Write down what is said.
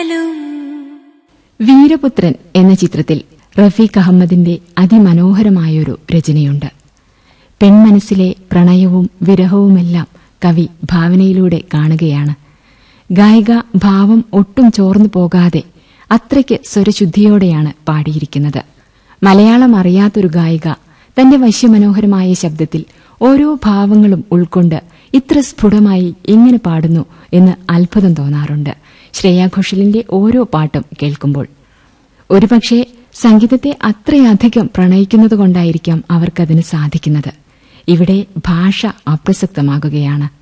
കടലും. വീരപുത്രൻ എന്ന ചിത്രത്തിൽ റഫീഖ് അഹമ്മദിന്റെ അതിമനോഹരമായൊരു രചനയുണ്ട്. പെൺമനസ്സിലെ പ്രണയവും വിരഹവുമെല്ലാം കവി ഭാവനയിലൂടെ കാണുകയാണ്. ഗായിക ഭാവം ഒട്ടും ചോർന്നു പോകാതെ അത്രയ്ക്ക് സ്വരശുദ്ധിയോടെയാണ് പാടിയിരിക്കുന്നത്. മലയാളം അറിയാത്തൊരു ഗായിക തന്റെ വശ്യമനോഹരമായ ശബ്ദത്തിൽ ഓരോ ഭാവങ്ങളും ഉൾക്കൊണ്ട് ഇത്ര സ്ഫുടമായി എങ്ങനെ പാടുന്നു എന്ന് അത്ഭുതം തോന്നാറുണ്ട് ശ്രേയാ ഘോഷലിന്റെ ഓരോ പാട്ടും കേൾക്കുമ്പോൾ. ഒരുപക്ഷെ സംഗീതത്തെ അത്രയധികം പ്രണയിക്കുന്നതുകൊണ്ടായിരിക്കാം അവർക്കതിന് സാധിക്കുന്നത്. ഇവിടെ ഭാഷ അപ്രസക്തമാകുകയാണ്.